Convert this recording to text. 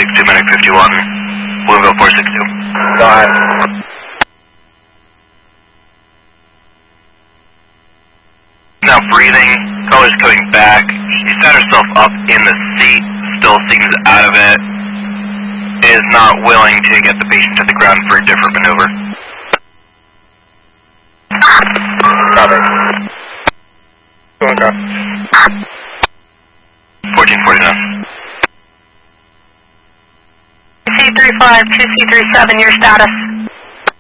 462, Medic 51, Louisville 462. Go ahead. Now breathing, colors coming back. She sat herself up in the seat, still seems out of it. Is not willing to get the patient to the ground for a different maneuver. Copy. Go on, go. 1449. C35, 2C37, your status.